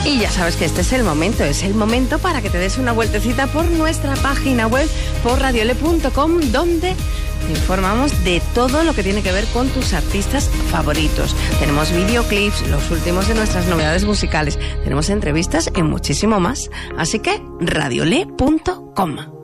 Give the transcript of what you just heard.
Y ya sabes que este es el momento para que te des una vueltecita por nuestra página web, por radiole.com, donde te informamos de todo lo que tiene que ver con tus artistas favoritos. Tenemos videoclips, los últimos de nuestras novedades musicales, tenemos entrevistas y muchísimo más. Así que radiole.com.